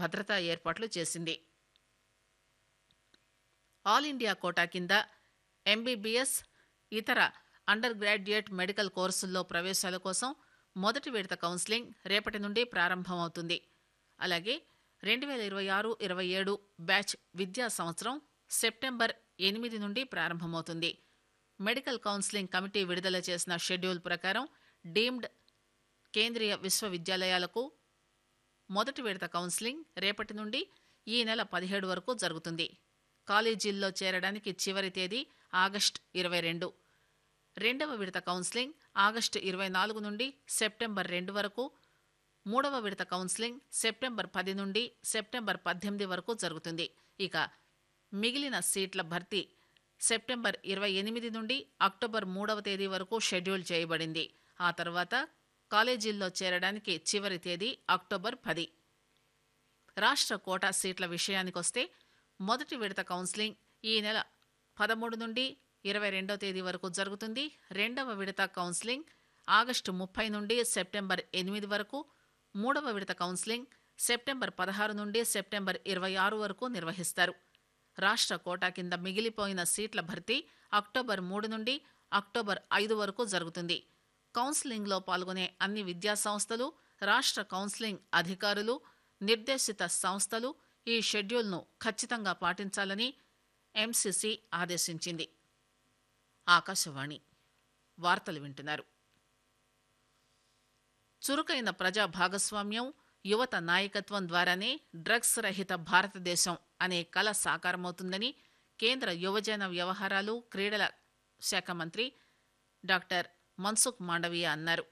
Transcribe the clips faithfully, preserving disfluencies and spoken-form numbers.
భద్రతా ఏర్పాట్లు చేసింది. ఆల్ ఇండియా కోటా కింద ఎంబీబీఎస్, ఇతర అండర్ గ్రాడ్యుయేట్ మెడికల్ కోర్సుల్లో ప్రవేశాల కోసం మొదటి విడత కౌన్సిలింగ్ రేపటి నుండి ప్రారంభమవుతుంది. అలాగే రెండు వేల ఇరవై ఆరు ఇరవై ఏడు బ్యాచ్ విద్యా సంవత్సరం సెప్టెంబర్ ఎనిమిది నుండి ప్రారంభమవుతుంది. మెడికల్ కౌన్సిలింగ్ కమిటీ విడుదల చేసిన షెడ్యూల్ ప్రకారం డీమ్డ్ కేంద్రీయ విశ్వవిద్యాలయాలకు మొదటి విడత కౌన్సిలింగ్ రేపటి నుండి ఈ నెల పదిహేడు వరకు జరుగుతుంది. కాలేజీల్లో చేరడానికి చివరి తేదీ ఆగస్టు ఇరవై రెండు. రెండవ విడత కౌన్సిలింగ్ ఆగస్టు ఇరవై నాలుగు నుండి సెప్టెంబర్ రెండు వరకు, మూడవ విడత కౌన్సిలింగ్ సెప్టెంబర్ పది నుండి సెప్టెంబర్ పద్దెనిమిది వరకు జరుగుతుంది. ఇక మిగిలిన సీట్ల భర్తీ సెప్టెంబర్ ఇరవై ఎనిమిది నుండి అక్టోబర్ మూడవ తేదీ వరకు షెడ్యూల్ చేయబడింది. ఆ తర్వాత కాలేజీల్లో చేరడానికి చివరి తేదీ అక్టోబర్ పది. రాష్ట్ర కోటా సీట్ల విషయానికొస్తే మొదటి విడత కౌన్సిలింగ్ ఈ నెల పదమూడు నుండి ఇరవై రెండవ తేదీ వరకు జరుగుతుంది. రెండవ విడత కౌన్సిలింగ్ ఆగస్టు ముప్పై నుండి సెప్టెంబర్ ఎనిమిది వరకు, మూడవ విడత కౌన్సిలింగ్ సెప్టెంబర్ పదహారు నుండి సెప్టెంబర్ ఇరవై ఆరు వరకు నిర్వహిస్తారు. రాష్ట్ర కోటా కింద మిగిలిపోయిన సీట్ల భర్తీ అక్టోబర్ మూడు నుండి అక్టోబర్ ఐదు వరకు జరుగుతుంది. కౌన్సిలింగ్లో పాల్గొనే అన్ని విద్యా సంస్థలు, రాష్ట్ర కౌన్సిలింగ్ అధికారులు, నిర్దేశిత సంస్థలు ఈ షెడ్యూల్ను ఖచ్చితంగా పాటించాలని ఎంసీసీ ఆదేశించింది. ఆకాశవాణి వార్తలు వింటున్నారు. చురుకైన ప్రజా భాగస్వామ్యం, యువత నాయకత్వం ద్వారానే డ్రగ్స్ రహిత భారతదేశం అనే కల సాకారమవుతుందని కేంద్ర యువజన వ్యవహారాలు, క్రీడల శాఖ మంత్రి డాక్టర్ మన్సుఖ్ మాండవీయ అన్నారు.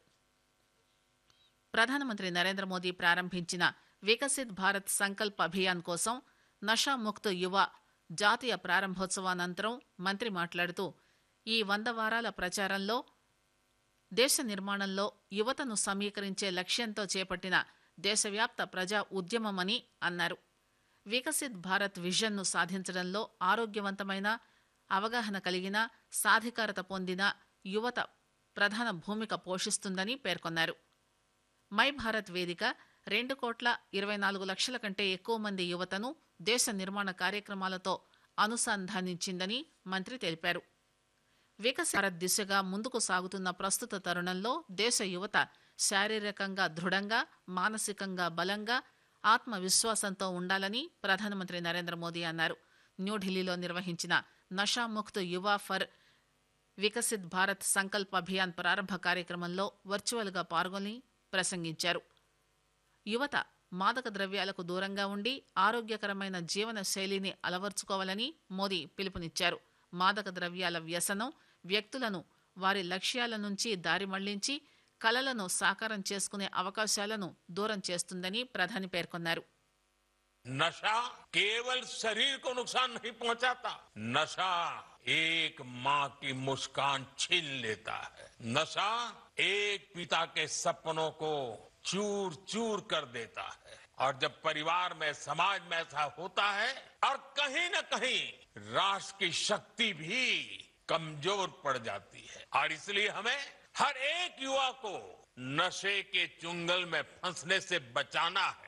ప్రధానమంత్రి నరేంద్ర మోదీ ప్రారంభించిన వికసిత్ భారత్ సంకల్ప్ అభియాన్ కోసం నషాముక్త్ యువ జాతీయ ప్రారంభోత్సవానంతరం మంత్రి మాట్లాడుతూ, ఈ వంద వారాల ప్రచారంలో దేశ నిర్మాణంలో యువతను సమీకరించే లక్ష్యంతో చేపట్టిన దేశవ్యాప్త ప్రజా ఉద్యమమని అన్నారు. వికసిత్ భారత్ విజన్ను సాధించడంలో ఆరోగ్యవంతమైన, అవగాహన కలిగిన, సాధికారత పొందిన యువత ప్రధాన భూమిక పోషిస్తుందని పేర్కొన్నారు. మై భారత్ వేదిక రెండు కోట్ల ఇరవై నాలుగు లక్షల కంటే ఎక్కువ మంది యువతను దేశ నిర్మాణ కార్యక్రమాలతో అనుసంధానించిందని మంత్రి తెలిపారు. వికసిత భారత్ దిశగా ముందుకు సాగుతున్న ప్రస్తుత తరుణంలో దేశ యువత శారీరకంగా దృఢంగా, మానసికంగా బలంగా, ఆత్మవిశ్వాసంతో ఉండాలని ప్రధానమంత్రి నరేంద్ర మోదీ అన్నారు. న్యూఢిల్లీలో నిర్వహించిన నషాముక్త్ యువ ఫర్ వికసిత్ భారత్ సంకల్ప్ అభియాన్ ప్రారంభ కార్యక్రమంలో వర్చువల్గా పాల్గొని ప్రసంగించారు. యువత మాదక ద్రవ్యాలకు దూరంగా ఉండి ఆరోగ్యకరమైన జీవన శైలిని అలవర్చుకోవాలని మోదీ పిలుపునిచ్చారు. మాదక ద్రవ్యాల వ్యసనం వ్యక్తులను వారి లక్ష్యాల నుంచి దారి మళ్లించి కలలను సాకారం చేసుకునే అవకాశాలను దూరం చేస్తుందని ప్రధాని పేర్కొన్నారు. नशा केवल शरीर को नुकसान नहीं पहुंचाता, नशा एक माँ की मुस्कान छीन लेता है, नशा एक पिता के सपनों को चूर चूर कर देता है. और जब परिवार में, समाज में ऐसा होता है और कहीं न कहीं राष्ट्र की शक्ति भी कमजोर पड़ जाती है. और इसलिए हमें हर एक युवा को नशे के चुंगल में फंसने से बचाना है.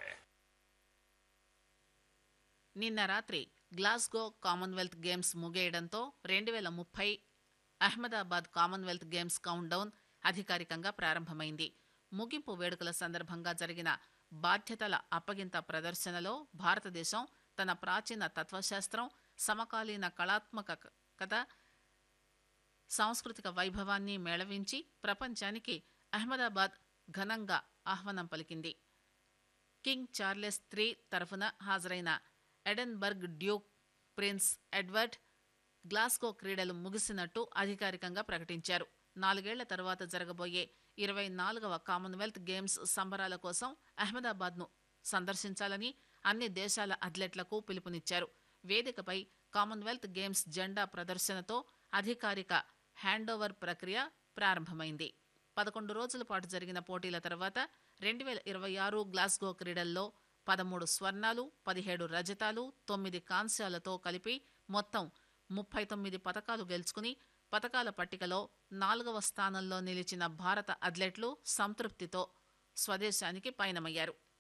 నిన్న రాత్రి గ్లాస్గో కామన్వెల్త్ గేమ్స్ ముగియడంతో రెండు వేల ముప్పై Ahmedabad Commonwealth games count down అధికారికంగా ప్రారంభమైంది. ముగింపు వేడుకల సందర్భంగా జరిగిన బాధ్యతల అప్పగింత ప్రదర్శనలో భారతదేశం తన ప్రాచీన తత్వశాస్త్రం, సమకాలీన కళాత్మకత, సాంస్కృతిక వైభవాన్ని మేళవించి ప్రపంచానికి అహ్మదాబాద్ ఘనంగా ఆహ్వానం పలికింది. కింగ్ చార్లెస్ త్రీ తరఫున హాజరైన Edinburgh Duke prince Edward Glasgow క్రీడలు ముగిసినట్టు అధికారికంగా ప్రకటించారు. నాలుగేళ్ల తర్వాత జరగబోయే ఇరవై నాలుగవ కామన్వెల్త్ గేమ్స్ సంబరాల కోసం అహ్మదాబాద్ను సందర్శించాలని అన్ని దేశాల అథ్లెట్లకు పిలుపునిచ్చారు. వేదికపై కామన్వెల్త్ గేమ్స్ జెండా ప్రదర్శనతో అధికారిక హ్యాండోవర్ ప్రక్రియ ప్రారంభమైంది. పదకొండు రోజుల పాటు జరిగిన పోటీల తర్వాత రెండు వేల ఇరవై ఆరు గ్లాస్గో క్రీడల్లో పదమూడు స్వర్ణాలు, పదిహేడు రజతాలు, తొమ్మిది కాంస్యాలతో కలిపి మొత్తం ముప్పై తొమ్మిది పతకాలు గెలుచుకుని పతకాల పట్టికలో నాలుగవ స్థానంలో నిలిచిన భారత అథ్లెట్లు సంతృప్తితో స్వదేశానికి పయనమయ్యారు.